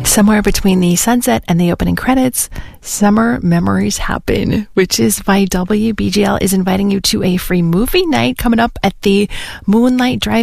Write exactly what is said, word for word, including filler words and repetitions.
Somewhere between the sunset and the opening credits, Summer Memories Happen, which is why W B G L is inviting you to a free movie night coming up at the Moonlight Drive